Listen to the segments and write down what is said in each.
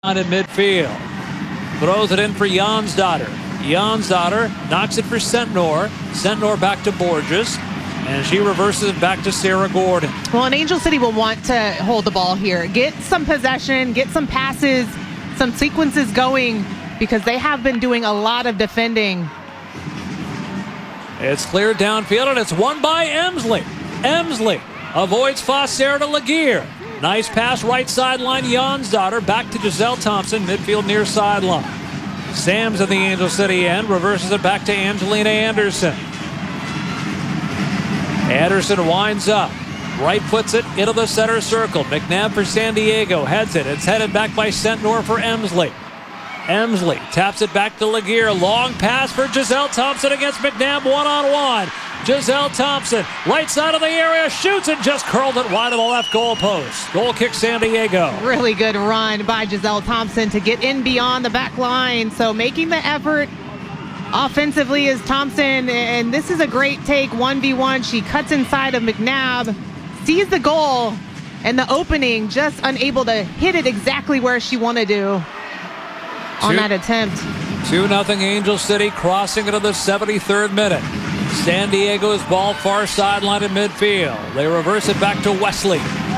in midfield. Throws it in for Jonsdottir. Jonsdottir knocks it for Sentnor. Sentnor back to Borges. And she reverses it back to Sarah Gordon. Well, and Angel City will want to hold the ball here. Get some possession, get some passes, some sequences going, because they have been doing a lot of defending. It's cleared downfield, and it's won by Emsley. Emsley avoids Foster to Laguerre. Nice pass right sideline, Jonsdottir back to Giselle Thompson, midfield near sideline. Sams in the Angel City end, reverses it back to Angelina Anderson. Anderson winds up, right puts it into the center circle. McNabb for San Diego, heads it. It's headed back by Sentnor for Emsley. Emsley taps it back to Laguerre. Long pass for Giselle Thompson against McNabb one-on-one. Giselle Thompson, right side of the area, shoots and just curled it wide of the left goal post. Goal kick San Diego. Really good run by Giselle Thompson to get in beyond the back line. So making the effort offensively is Thompson, and this is a great take, 1v1. She cuts inside of McNabb, sees the goal and the opening, just unable to hit it exactly where she wanted to on that attempt. 2-0 Angel City, crossing into the 73rd minute. San Diego's ball far sideline in midfield. They reverse it back to Wesley.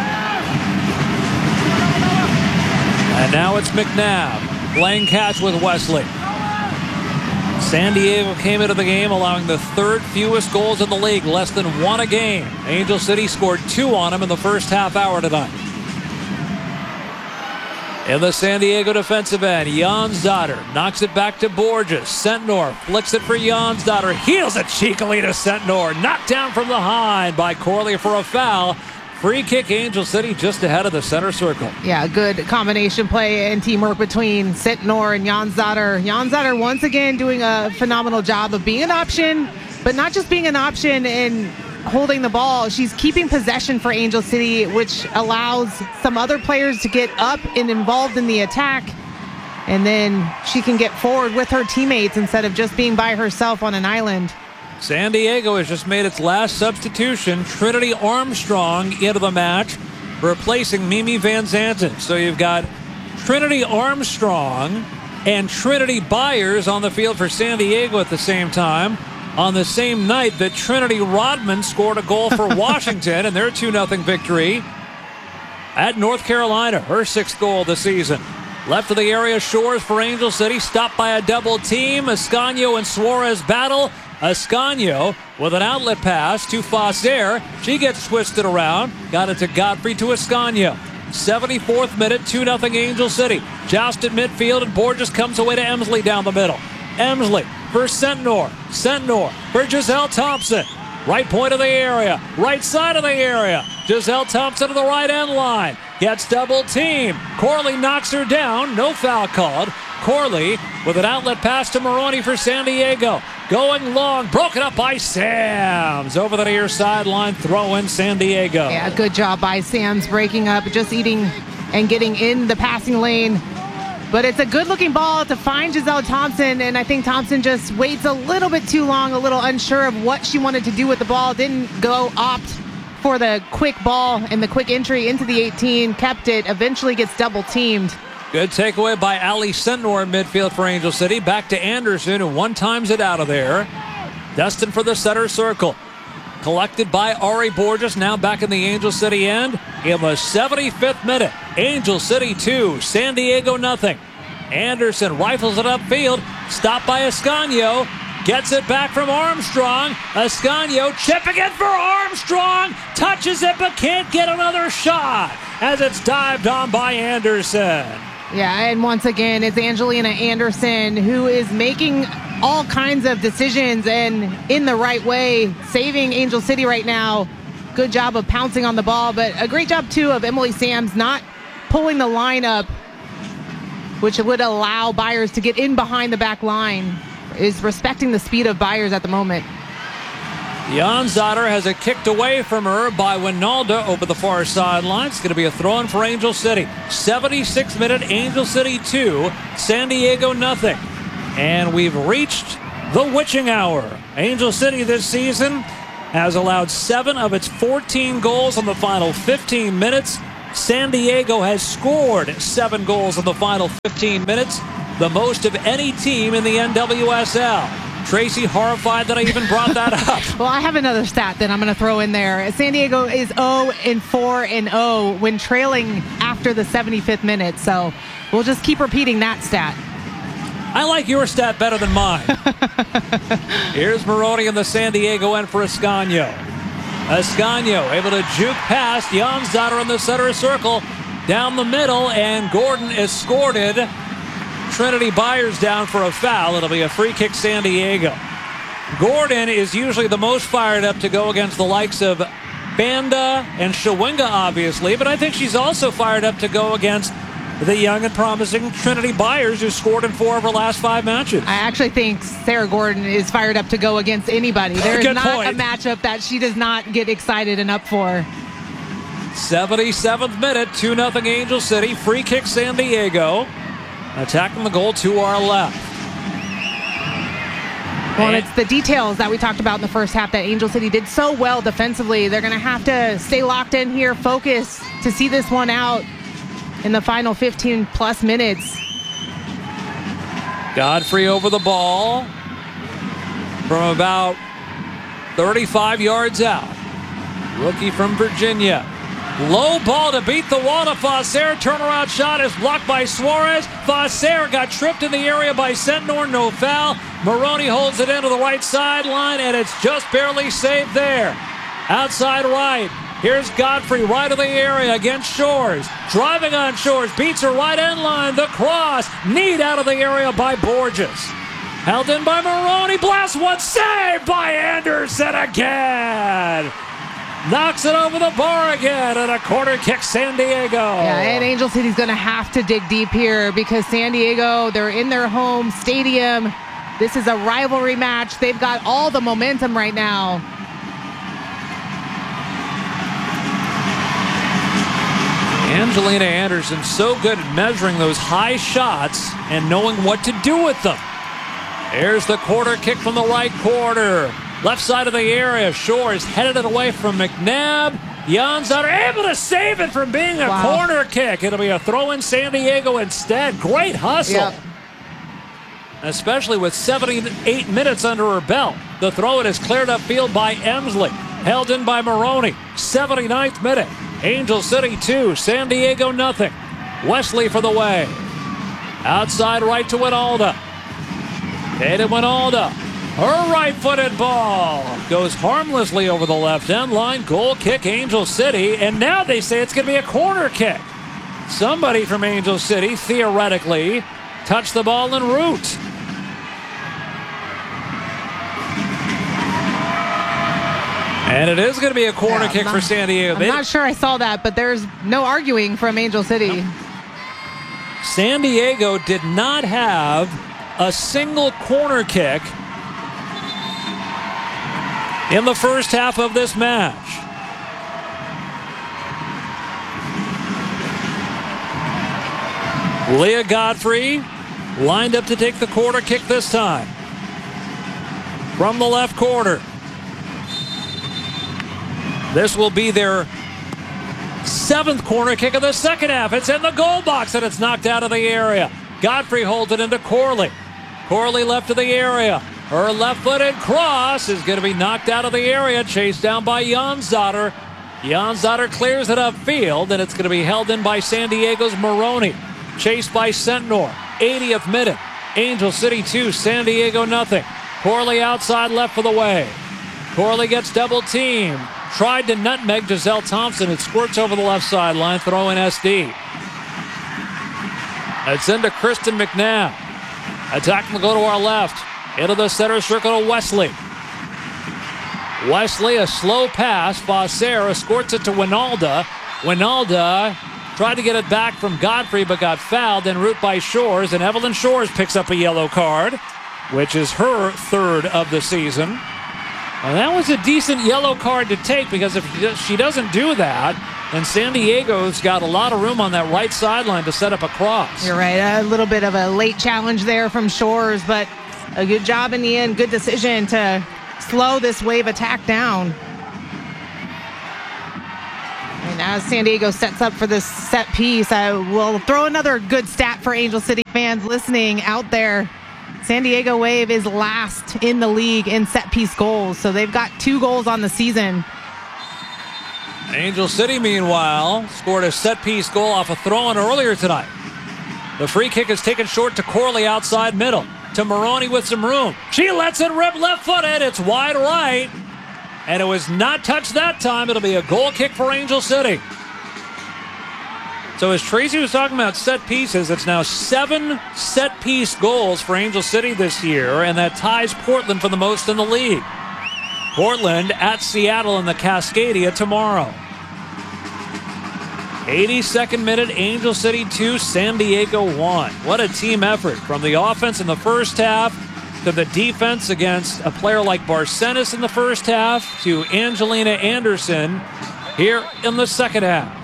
And now it's McNabb playing catch with Wesley. San Diego came into the game allowing the third fewest goals in the league, less than one a game. Angel City scored 2 on them in the first half hour tonight. In the San Diego defensive end, Jonsdottir knocks it back to Borges. Sentnor flicks it for Jonsdottir. Heels it cheekily to Sentnor. Knocked down from behind by Corley for a foul. Free kick Angel City just ahead of the center circle. Yeah, good combination play and teamwork between Sentnor and Jonsdottir. Jonsdottir once again doing a phenomenal job of being an option, but not just being an option and holding the ball. She's keeping possession for Angel City, which allows some other players to get up and involved in the attack. And then she can get forward with her teammates instead of just being by herself on an island. San Diego has just made its last substitution. Trinity Armstrong into the match, replacing Mimi Van Zanten. So you've got Trinity Armstrong and Trinity Byers on the field for San Diego at the same time, on the same night that Trinity Rodman scored a goal for Washington in their 2-0 victory at North Carolina, her 6th goal of the season. Left of the area, Shores for Angel City, stopped by a double team. Ascanio and Suarez battle. Ascanio with an outlet pass to Foster. She gets twisted around. Got it to Godfrey to Ascanio. 74th minute, 2-0 Angel City. Joust at midfield, and Borges comes away to Emsley down the middle. Emsley for Sentnor. Sentnor for Giselle Thompson. Right point of the area. Right side of the area. Giselle Thompson to the right end line. Gets double team. Corley knocks her down. No foul called. Corley with an outlet pass to Maroney for San Diego. Going long. Broken up by Sams. Over the near sideline. Throw in San Diego. Yeah, good job by Sams breaking up, just eating and getting in the passing lane. But it's a good-looking ball to find Giselle Thompson, and I think Thompson just waits a little bit too long, a little unsure of what she wanted to do with the ball. Didn't opt for the quick ball and the quick entry into the 18, kept it, eventually gets double-teamed. Good takeaway by Ali Sentnor in midfield for Angel City. Back to Anderson, who one-times it out of there. Destin for the center circle. Collected by Ari Borges, now back in the Angel City end. In the 75th minute, Angel City 2, San Diego nothing. Anderson rifles it upfield, stopped by Ascanio, gets it back from Armstrong. Ascanio chipping it for Armstrong, touches it but can't get another shot as it's dived on by Anderson. Yeah, and once again, it's Angelina Anderson who is making all kinds of decisions and in the right way, saving Angel City right now. Good job of pouncing on the ball, but a great job too of Emily Sams not pulling the line up, which would allow Byers to get in behind the back line. Is respecting the speed of Byers at the moment. Jonsdottir has it kicked away from her by Winalda over the far sideline. It's going to be a throw-in for Angel City. 76th minute, Angel City 2, San Diego nothing. And we've reached the witching hour. Angel City this season has allowed 7 of its 14 goals in the final 15 minutes. San Diego has scored 7 goals in the final 15 minutes, the most of any team in the NWSL. Tracy, horrified that I even brought that up. Well, I have another stat that I'm going to throw in there. San Diego is 0-4-0 when trailing after the 75th minute. So we'll just keep repeating that stat. I like your stat better than mine. Here's Maroney in the San Diego end for Ascanio. Ascanio able to juke past Jansdotter in the center circle. Down the middle, and Gordon escorted Trinity Byers down for a foul. It'll be a free kick, San Diego. Gordon is usually the most fired up to go against the likes of Banda and Shawinga, obviously, but I think she's also fired up to go against the young and promising Trinity Byers, who scored in 4 of her last 5 matches. I actually think Sarah Gordon is fired up to go against anybody. There is not point. a matchup that she does not get excited and up for. 77th minute, 2-0 Angel City. Free kick, San Diego. Attacking the goal to our left. Well, and it's the details that we talked about in the first half that Angel City did so well defensively. They're going to have to stay locked in here, focus to see this one out in the final 15-plus minutes. Godfrey over the ball from about 35 yards out. Rookie from Virginia. Low ball to beat the wall to Fosser. Turnaround shot is blocked by Suarez. Fosser got tripped in the area by Sentnor. No foul. Maroney holds it into the right sideline, and it's just barely saved there. Outside right. Here's Godfrey right of the area against Shores. Driving on Shores. Beats her right end line. The cross. Need out of the area by Borges. Held in by Maroney. Blast one. Saved by Anderson again. Knocks it over the bar again, and a corner kick, San Diego. Yeah, and Angel City's going to have to dig deep here because San Diego, they're in their home stadium. This is a rivalry match. They've got all the momentum right now. Angelina Anderson so good at measuring those high shots and knowing what to do with them. There's the corner kick from the right corner. Left side of the area. Shores headed it away from McNabb. Jansdotter able to save it from being a corner kick. It'll be a throw in San Diego instead. Great hustle. Yep. Especially with 78 minutes under her belt. The throw it is cleared upfield by Emsley. Held in by Maroney. 79th minute. Angel City 2, San Diego nothing. Wesley for the way. Outside right to Winalda. Tatum Winalda. Her right-footed ball goes harmlessly over the left end line. Goal kick, Angel City. And now they say it's going to be a corner kick. Somebody from Angel City, theoretically, touched the ball en route. And it is going to be a corner kick for San Diego. I'm not sure I saw that, but there's no arguing from Angel City. No. San Diego did not have a single corner kick in the first half of this match. Leah Godfrey lined up to take the corner kick this time. From the left corner. This will be their 7th corner kick of the second half. It's in the goal box and it's knocked out of the area. Godfrey holds it into Corley. Corley left of the area. Her left-footed cross is going to be knocked out of the area, chased down by Jansdotter. Jansdotter clears it upfield, and it's going to be held in by San Diego's Maroney. Chased by Sentnor. 80th minute. Angel City 2, San Diego nothing. Corley outside left for the way. Corley gets double-teamed. Tried to nutmeg Giselle Thompson. It squirts over the left sideline. Throw in SD. It's into Kristen McNabb. Attacking will go to our left. Into the center circle to Wesley. Wesley, a slow pass. Fosser escorts it to Winalda. Winalda tried to get it back from Godfrey, but got fouled en route by Shores. And Evelyn Shores picks up a yellow card, which is her 3rd of the season. And that was a decent yellow card to take, because if she doesn't do that, then San Diego's got a lot of room on that right sideline to set up a cross. You're right. A little bit of a late challenge there from Shores, but a good job in the end. Good decision to slow this wave attack down. And as San Diego sets up for this set piece, I will throw another good stat for Angel City fans listening out there. San Diego Wave is last in the league in set piece goals, so they've got 2 goals on the season. Angel City, meanwhile, scored a set-piece goal off a throw-in earlier tonight. The free kick is taken short to Corley outside middle. To Maroney with some room. She lets it rip left-footed. It's wide right. And it was not touched that time. It'll be a goal kick for Angel City. So as Tracy was talking about set pieces, it's now 7 set-piece goals for Angel City this year, and that ties Portland for the most in the league. Portland at Seattle in the Cascadia tomorrow. 82nd minute, Angel City 2, San Diego 1. What a team effort from the offense in the first half to the defense against a player like Barcenas in the first half to Angelina Anderson here in the second half.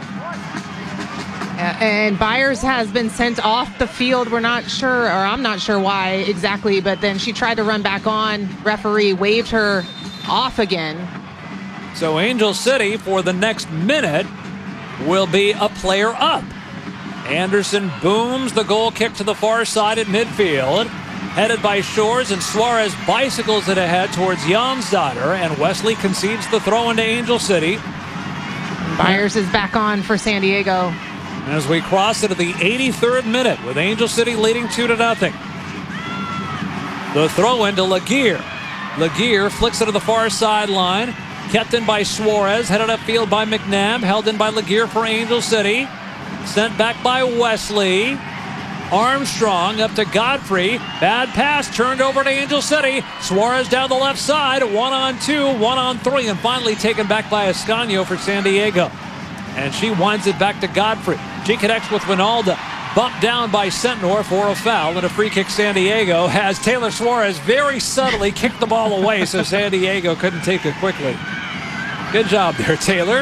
And Byers has been sent off the field. We're not sure, or I'm not sure why exactly, but then she tried to run back on. Referee waved her off again. So Angel City for the next minute will be a player up. Anderson booms the goal kick to the far side at midfield. Headed by Shores, and Suarez bicycles it ahead towards Jansdotter, and Wesley concedes the throw into Angel City. Byers is back on for San Diego. As we cross into the 83rd minute with Angel City leading 2-0. The throw into Laguerre. Laguerre flicks it to the far sideline. Kept in by Suarez, headed upfield by McNabb, held in by Laguerre for Angel City. Sent back by Wesley. Armstrong up to Godfrey. Bad pass turned over to Angel City. Suarez down the left side. 1-on-2, 1-on-3, and finally taken back by Ascanio for San Diego. And she winds it back to Godfrey. She connects with Winalda. Bumped down by Sentnor for a foul, and a free kick San Diego has Taylor Suarez very subtly kicked the ball away so San Diego couldn't take it quickly. Good job there, Taylor.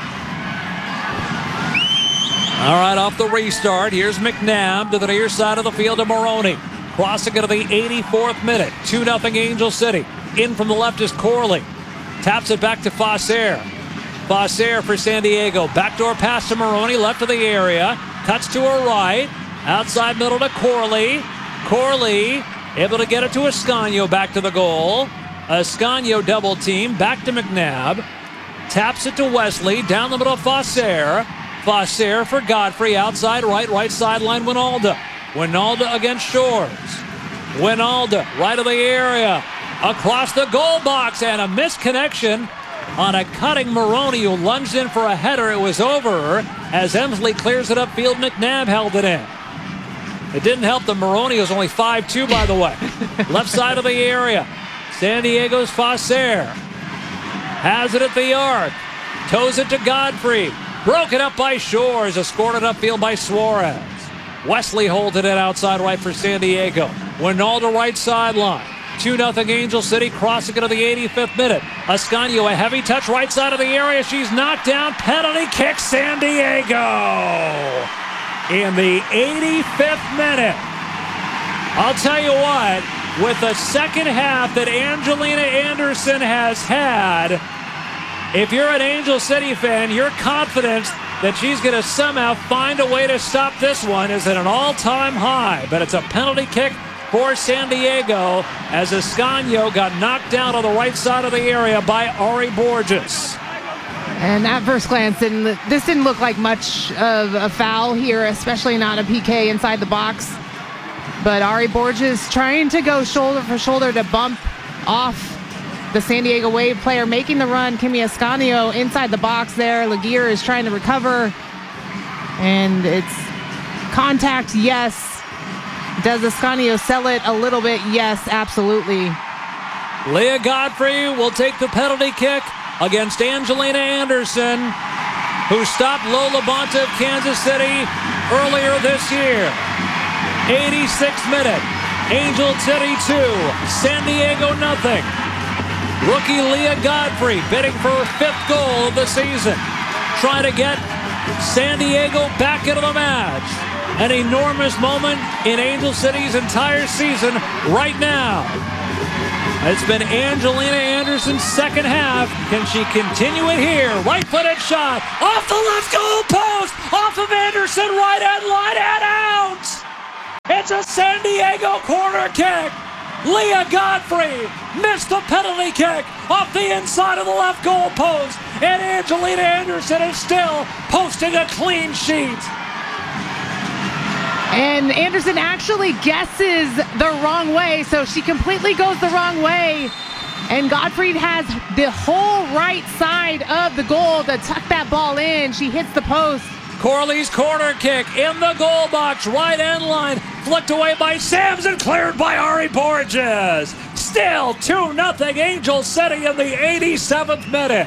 All right, off the restart, here's McNabb to the near side of the field to Maroney. Crossing into the 84th minute. 2-0 Angel City. In from the left is Corley. Taps it back to Fasser. Fasser for San Diego. Backdoor pass to Maroney, left of the area. Cuts to her right. Outside middle to Corley. Corley able to get it to Ascanio back to the goal. Ascanio double team. Back to McNabb. Taps it to Wesley. Down the middle of Fasser. Fasser for Godfrey. Outside right sideline Winalda. Winalda against Shores. Winalda right of the area. Across the goal box, and a missed connection on a cutting Maroney who lunged in for a header. It was over as Emsley clears it upfield. McNabb held it in. It didn't help that Maroney was only 5'2", by the way. Left side of the area. San Diego's Fasser. Has it at the arc. Toes it to Godfrey. Broken up by Shores. Escorted upfield by Suarez. Wesley holds it in outside right for San Diego. Winalda right sideline. 2-0 Angel City, crossing into the 85th minute. Ascanio, a heavy touch right side of the area. She's knocked down. Penalty kick, San Diego. In the 85th minute. I'll tell you what, with the second half that Angelina Anderson has had, if you're an Angel City fan, your confidence that she's going to somehow find a way to stop this one is at an all-time high. But it's a penalty kick for San Diego as Ascanio got knocked down on the right side of the area by Ari Borges. And at first glance, this didn't look like much of a foul here, especially not a PK inside the box. But Ari Borges trying to go shoulder for shoulder to bump off the San Diego Wave player, making the run. Kimi Ascanio inside the box there. Laguerre is trying to recover. And it's contact, yes. Does Ascanio sell it a little bit? Yes, absolutely. Leah Godfrey will take the penalty kick against Angelina Anderson, who stopped Lola Bonta of Kansas City earlier this year. 86th minute. Angel City 2, San Diego 0. Rookie Leah Godfrey bidding for her 5th goal of the season. Trying to get San Diego back into the match. An enormous moment in Angel City's entire season right now. It's been Angelina Anderson's second half. Can she continue it here? Right-footed shot. Off the left goal post. Off of Anderson. Right end line and out. It's a San Diego corner kick. Leah Godfrey missed the penalty kick off the inside of the left goal post. And Angelina Anderson is still posting a clean sheet. And Anderson actually guesses the wrong way, so she completely goes the wrong way. And Godfrey has the whole right side of the goal to tuck that ball in. She hits the post. Corley's corner kick in the goal box, right end line, flicked away by Sams and cleared by Ari Borges. Still 2-0 Angel City in the 87th minute.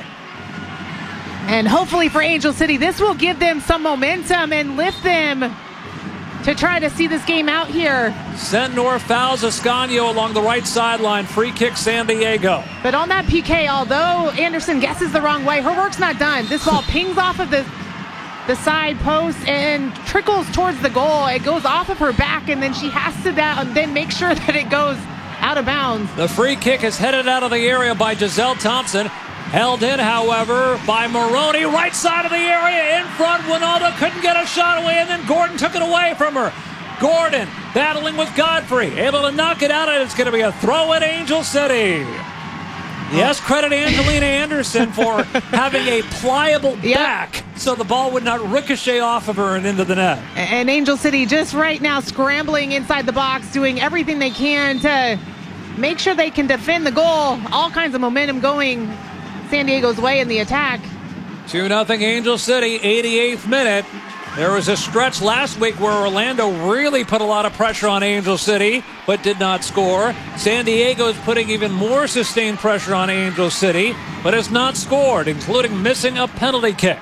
And hopefully for Angel City, this will give them some momentum and lift them to try to see this game out here. Sentnor fouls Ascanio along the right sideline. Free kick San Diego. But on that PK, although Anderson guesses the wrong way, her work's not done. This ball pings off of the side post and trickles towards the goal. It goes off of her back, and then she has to then make sure that it goes out of bounds. The free kick is headed out of the area by Giselle Thompson. Held in, however, by Maroney. Right side of the area, in front. Winalda couldn't get a shot away, and then Gordon took it away from her. Gordon battling with Godfrey, able to knock it out, and it's going to be a throw at Angel City. Yes, credit Angelina Anderson for having a pliable back so the ball would not ricochet off of her and into the net. And Angel City just right now scrambling inside the box, doing everything they can to make sure they can defend the goal. All kinds of momentum going San Diego's way in the attack. 2-0 Angel City, 88th minute. There was a stretch last week where Orlando really put a lot of pressure on Angel City, but did not score. San Diego is putting even more sustained pressure on Angel City, but has not scored, including missing a penalty kick.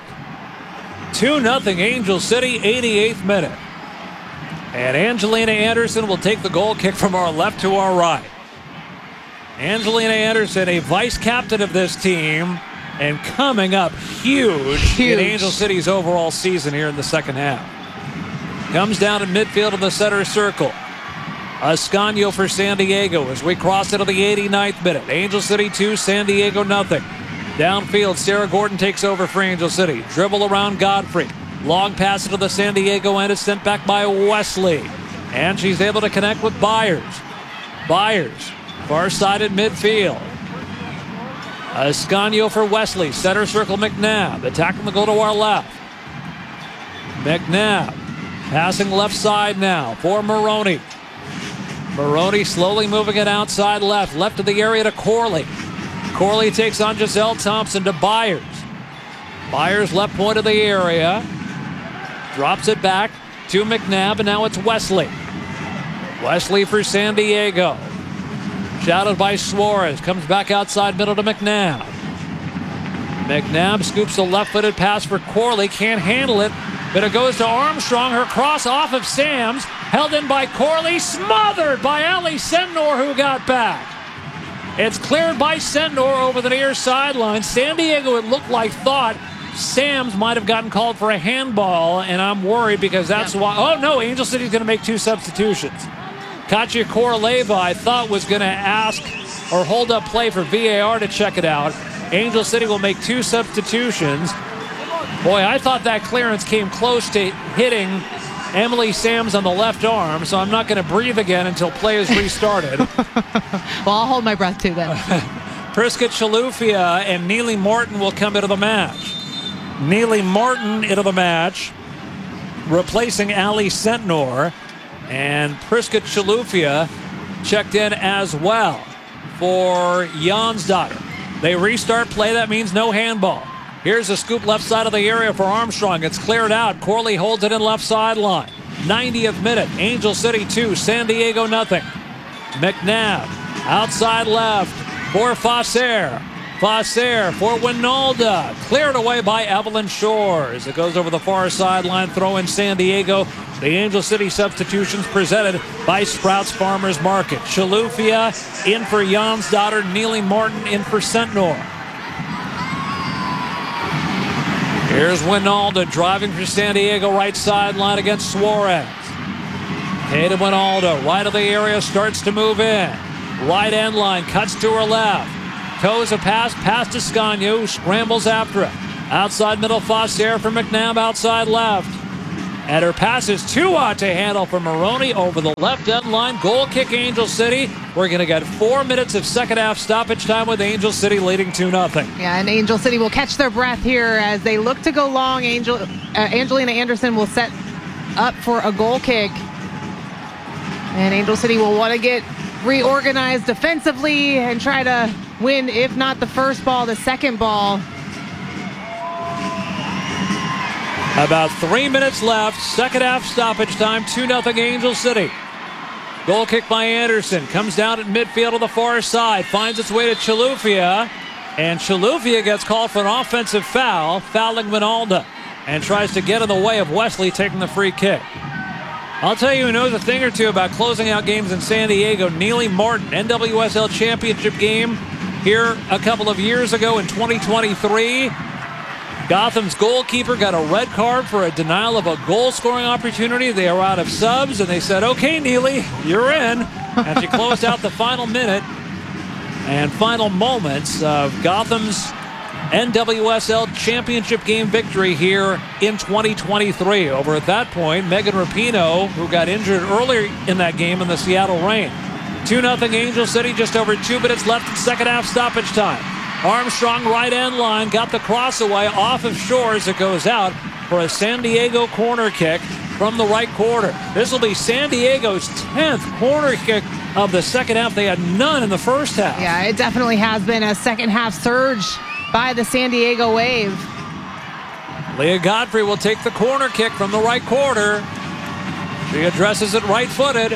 2-0 Angel City, 88th minute. And Angelina Anderson will take the goal kick from our left to our right. Angelina Anderson, a vice captain of this team, and coming up huge in Angel City's overall season here in the second half. Comes down in midfield in the center circle. Ascanio for San Diego as we cross into the 89th minute. Angel City 2, San Diego nothing. Downfield, Sarah Gordon takes over for Angel City. Dribble around Godfrey. Long pass into the San Diego end is sent back by Wesley. And she's able to connect with Byers. Byers, far side in midfield. Ascanio for Wesley. Center circle McNabb. Attacking the goal to our left. McNabb passing left side now for Maroney. Maroney slowly moving it outside left. Left of the area to Corley. Corley takes on Giselle Thompson to Byers. Byers left point of the area. Drops it back to McNabb, and now it's Wesley. Wesley for San Diego. Shouted by Suarez. Comes back outside middle to McNabb. McNabb scoops a left-footed pass for Corley. Can't handle it, but it goes to Armstrong. Her cross off of Sams. Held in by Corley. Smothered by Ali Sentnor, who got back. It's cleared by Sentnor over the near sideline. San Diego, it looked like, thought Sams might have gotten called for a handball, and I'm worried because that's why. Oh, no, Angel City's going to make two substitutions. Katya Koroleva, I thought, was going to ask or hold up play for VAR to check it out. Angel City will make two substitutions. Boy, I thought that clearance came close to hitting Emily Sams on the left arm, so I'm not going to breathe again until play is restarted. Well, I'll hold my breath too then. Priska Chalufia and Neely Martin will come into the match. Neely Martin into the match, replacing Ali Sentnor. And Priska Chalufia checked in as well for Jansdotter. They restart play. That means no handball. Here's a scoop left side of the area for Armstrong. It's cleared out. Corley holds it in left sideline. 90th minute. Angel City 2, San Diego nothing. McNabb outside left for Fasser. Fasser for Winalda. Cleared away by Evelyn Shores. It goes over the far sideline. Throw in San Diego. The Angel City substitutions presented by Sprouts Farmers Market. Chalufia in for Jansdotter. Neely Martin in for Sentnor. Here's Winalda driving for San Diego, right sideline against Suarez. Kate Winalda, right of the area, starts to move in. right end line, cuts to her left. Toes a pass to Scagno, who scrambles after it. Outside middle, Foster for McNabb, outside left. And her pass is too hot to handle for Maroney over the left end line. Goal kick, Angel City. We're going to get 4 minutes of second half stoppage time with Angel City leading 2-0. Yeah, and Angel City will catch their breath here as they look to go long. Angelina Anderson will set up for a goal kick. And Angel City will want to get reorganized defensively and try to win, if not the first ball, the second ball. About 3 minutes left. Second half stoppage time. 2-0 Angel City. Goal kick by Anderson. Comes down at midfield to the far side. Finds its way to Chilufya. And Chilufya gets called for an offensive foul, fouling Winalda. And tries to get in the way of Wesley taking the free kick. I'll tell you who knows a thing or two about closing out games in San Diego. Neely Martin, NWSL championship game here a couple of years ago in 2023. Gotham's goalkeeper got a red card for a denial of a goal-scoring opportunity. They are out of subs, and they said, okay, Neely, you're in. And she closed out the final minute and final moments of Gotham's NWSL championship game victory here in 2023. Over at that point, Megan Rapinoe, who got injured earlier in that game in the Seattle rain. 2-0 Angel City, just over 2 minutes left in second half stoppage time. Armstrong right end line, got the cross away off of Shores. It goes out for a San Diego corner kick from the right quarter. This will be San Diego's 10th corner kick of the second half. They had none in the first half. Yeah, it definitely has been a second half surge by the San Diego Wave. Leah Godfrey will take the corner kick from the right quarter. She addresses it right-footed.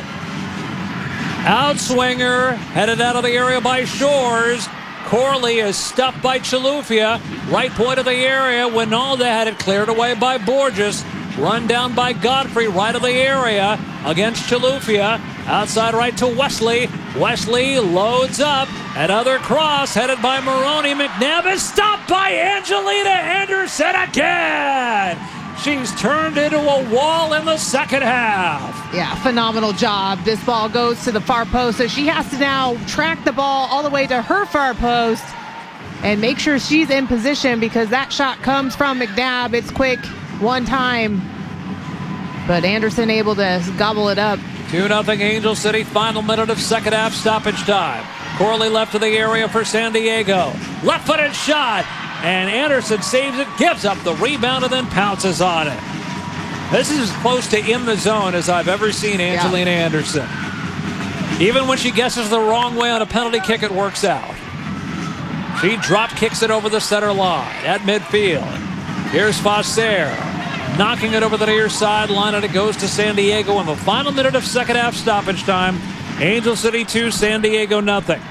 Outswinger, headed out of the area by Shores. Corley is stuffed by Chilufya. Right point of the area. Winalda had it cleared away by Borges. Run down by Godfrey, right of the area against Chilufya. Outside right to Wesley. Wesley loads up. Another cross headed by Maroney. McNabb is stopped by Angelina Anderson again. She's turned into a wall in the second half. Yeah, phenomenal job. This ball goes to the far post, so she has to now track the ball all the way to her far post and make sure she's in position because that shot comes from McNabb. It's quick, one time, but Anderson able to gobble it up. 2-0 Angel City, final minute of second half stoppage time. Corley left of the area for San Diego. Left-footed shot. And Anderson saves it, gives up the rebound, and then pounces on it. This is as close to in the zone as I've ever seen Angelina Anderson. Even when she guesses the wrong way on a penalty kick, it works out. She drop kicks it over the center line at midfield. Here's Foster, knocking it over the near sideline, and it goes to San Diego in the final minute of second half stoppage time. Angel City 2, San Diego nothing.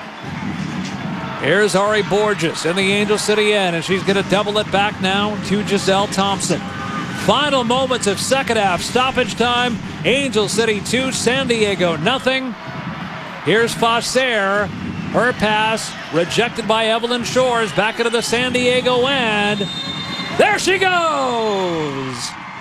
Here's Ari Borges in the Angel City end, and she's going to double it back now to Giselle Thompson. Final moments of second half stoppage time. Angel City 2, San Diego nothing. Here's Foster. Her pass rejected by Evelyn Shores back into the San Diego end. There she goes.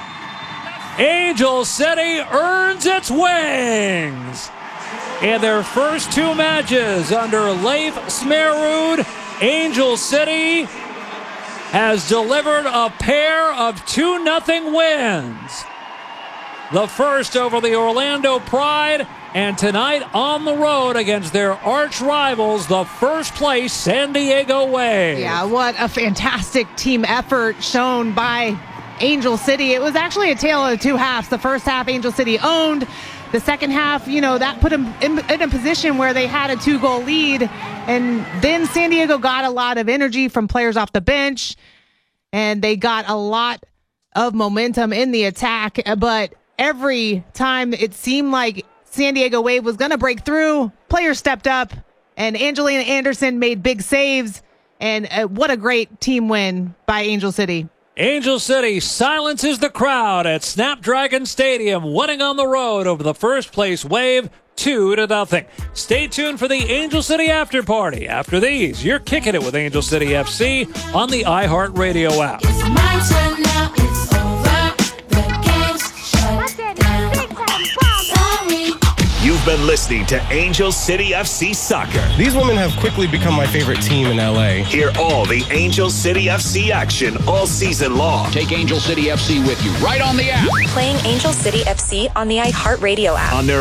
Angel City earns its wings. In their first two matches under Leif Smerud, Angel City has delivered a pair of 2-0 wins. The first over the Orlando Pride, and tonight on the road against their arch rivals, the first place San Diego Wave. Yeah, what a fantastic team effort shown by Angel City. It was actually a tale of two halves. The first half, Angel City owned. The second half, that put them in a position where they had a 2-goal lead. And then San Diego got a lot of energy from players off the bench. And they got a lot of momentum in the attack. But every time it seemed like San Diego Wave was going to break through, players stepped up. And Angelina Anderson made big saves. And what a great team win by Angel City. Angel City silences the crowd at Snapdragon Stadium, winning on the road over the first place Wave 2-0. Stay tuned for the Angel City after party. After these, you're kicking it with Angel City FC on the iHeartRadio app. It's my turn now, it's over. The game's shut down. Sorry. You've been listening to Angel City FC Soccer. These women have quickly become my favorite team in LA. Hear all the Angel City FC action all season long. Take Angel City FC with you right on the app. Playing Angel City FC on the iHeartRadio app. On their